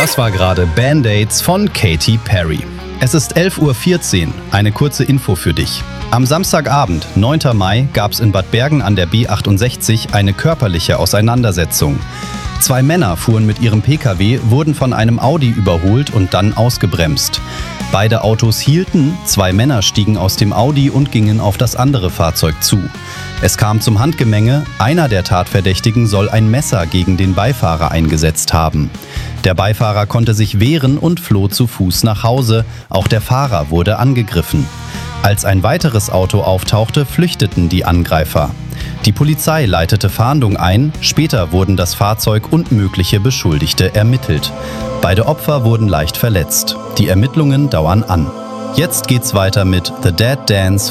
Das war gerade Band-Aids von Katy Perry. Es ist 11:14 Uhr, eine kurze Info für dich. Am Samstagabend, 9. Mai, gab es in Bad Bergen an der B68 eine körperliche Auseinandersetzung. 2 Männer fuhren mit ihrem Pkw, wurden von einem Audi überholt und dann ausgebremst. Beide Autos hielten, 2 Männer stiegen aus dem Audi und gingen auf das andere Fahrzeug zu. Es kam zum Handgemenge, einer der Tatverdächtigen soll ein Messer gegen den Beifahrer eingesetzt haben. Der Beifahrer konnte sich wehren und floh zu Fuß nach Hause, auch der Fahrer wurde angegriffen. Als ein weiteres Auto auftauchte, flüchteten die Angreifer. Die Polizei leitete Fahndung ein, später wurden das Fahrzeug und mögliche Beschuldigte ermittelt. Beide Opfer wurden leicht verletzt. Die Ermittlungen dauern an. Jetzt geht's weiter mit The Dead Dance